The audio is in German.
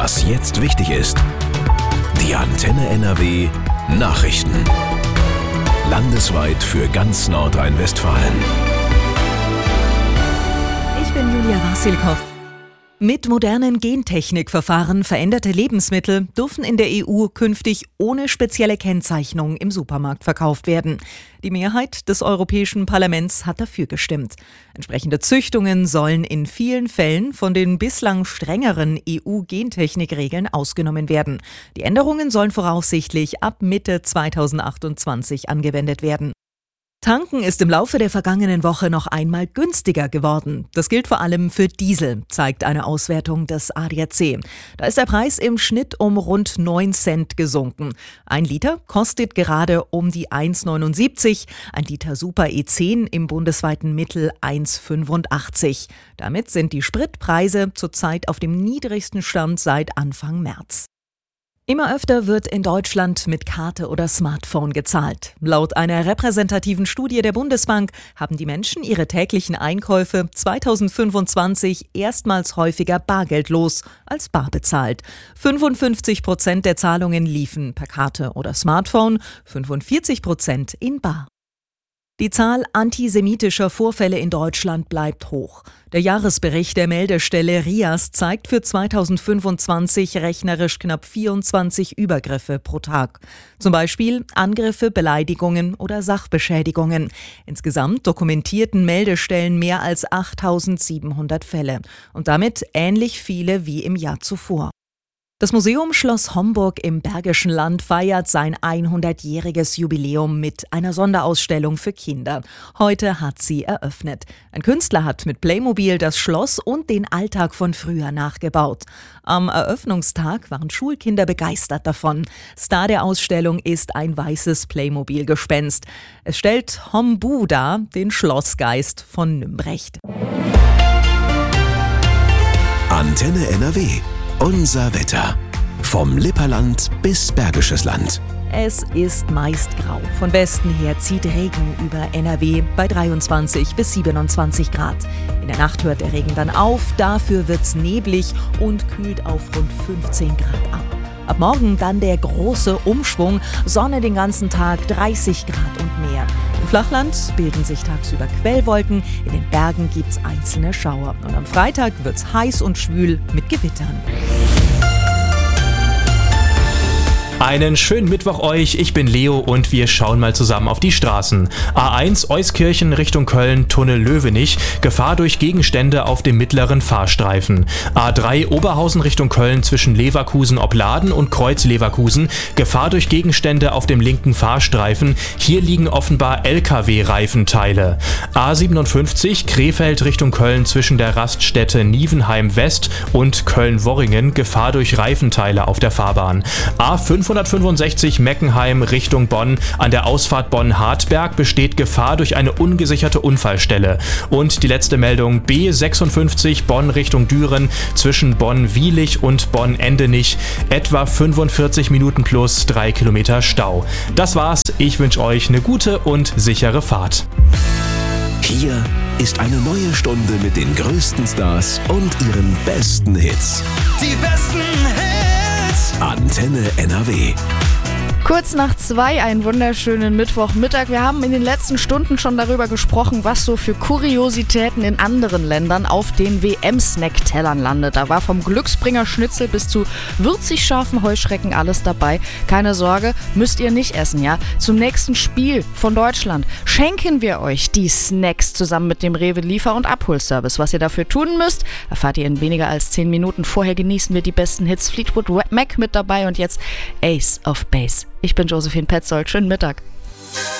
Was jetzt wichtig ist. Die Antenne NRW Nachrichten. Landesweit für ganz Nordrhein-Westfalen. Ich bin Julia Wasilkow. Mit modernen Gentechnikverfahren veränderte Lebensmittel dürfen in der EU künftig ohne spezielle Kennzeichnung im Supermarkt verkauft werden. Die Mehrheit des Europäischen Parlaments hat dafür gestimmt. Entsprechende Züchtungen sollen in vielen Fällen von den bislang strengeren EU-Gentechnikregeln ausgenommen werden. Die Änderungen sollen voraussichtlich ab Mitte 2028 angewendet werden. Tanken ist im Laufe der vergangenen Woche noch einmal günstiger geworden. Das gilt vor allem für Diesel, zeigt eine Auswertung des ADAC. Da ist der Preis im Schnitt um rund 9 Cent gesunken. 1 Liter kostet gerade um die 1,79, ein Liter Super E10 im bundesweiten Mittel 1,85. Damit sind die Spritpreise zurzeit auf dem niedrigsten Stand seit Anfang März. Immer öfter wird in Deutschland mit Karte oder Smartphone gezahlt. Laut einer repräsentativen Studie der Bundesbank haben die Menschen ihre täglichen Einkäufe 2025 erstmals häufiger bargeldlos als bar bezahlt. 55% der Zahlungen liefen per Karte oder Smartphone, 45% in bar. Die Zahl antisemitischer Vorfälle in Deutschland bleibt hoch. Der Jahresbericht der Meldestelle RIAS zeigt für 2025 rechnerisch knapp 24 Übergriffe pro Tag. Zum Beispiel Angriffe, Beleidigungen oder Sachbeschädigungen. Insgesamt dokumentierten Meldestellen mehr als 8.700 Fälle und damit ähnlich viele wie im Jahr zuvor. Das Museum Schloss Homburg im Bergischen Land feiert sein 100-jähriges Jubiläum mit einer Sonderausstellung für Kinder. Heute hat sie eröffnet. Ein Künstler hat mit Playmobil das Schloss und den Alltag von früher nachgebaut. Am Eröffnungstag waren Schulkinder begeistert davon. Star der Ausstellung ist ein weißes Playmobil-Gespenst. Es stellt Hombu dar, den Schlossgeist von Nümbrecht. Antenne NRW. Unser Wetter. Vom Lipperland bis Bergisches Land. Es ist meist grau. Von Westen her zieht Regen über NRW bei 23 bis 27 Grad. In der Nacht hört der Regen dann auf, dafür wird's neblig und kühlt auf rund 15 Grad ab. Ab morgen dann der große Umschwung, Sonne den ganzen Tag, 30 Grad und mehr. Im Flachland bilden sich tagsüber Quellwolken, in den Bergen gibt's einzelne Schauer. Und am Freitag wird's heiß und schwül mit Gewittern. Einen schönen Mittwoch euch, ich bin Leo und wir schauen mal zusammen auf die Straßen. A1 Euskirchen Richtung Köln, Tunnel Löwenich, Gefahr durch Gegenstände auf dem mittleren Fahrstreifen. A3 Oberhausen Richtung Köln zwischen Leverkusen-Opladen und Kreuz Leverkusen, Gefahr durch Gegenstände auf dem linken Fahrstreifen. Hier liegen offenbar LKW-Reifenteile. A57 Krefeld Richtung Köln zwischen der Raststätte Nievenheim West und Köln-Worringen, Gefahr durch Reifenteile auf der Fahrbahn. A565 Meckenheim Richtung Bonn. An der Ausfahrt Bonn-Hartberg besteht Gefahr durch eine ungesicherte Unfallstelle. Und die letzte Meldung B56 Bonn Richtung Düren zwischen Bonn-Wielich und Bonn-Endenich. Etwa 45 Minuten plus 3 Kilometer Stau. Das war's. Ich wünsche euch eine gute und sichere Fahrt. Hier ist eine neue Stunde mit den größten Stars und ihren besten Hits. Die besten Hits. Antenne NRW. Kurz nach 2, einen wunderschönen Mittwochmittag. Wir haben in den letzten Stunden schon darüber gesprochen, was so für Kuriositäten in anderen Ländern auf den WM-Snack-Tellern landet. Da war vom Glücksbringer Schnitzel bis zu würzig scharfen Heuschrecken alles dabei. Keine Sorge, müsst ihr nicht essen, ja? Zum nächsten Spiel von Deutschland schenken wir euch die Snacks zusammen mit dem Rewe Liefer- und Abholservice. Was ihr dafür tun müsst, erfahrt ihr in weniger als 10 Minuten. Vorher genießen wir die besten Hits. Fleetwood Mac mit dabei und jetzt Ace of Base. Ich bin Josephine Petzold. Schönen Mittag.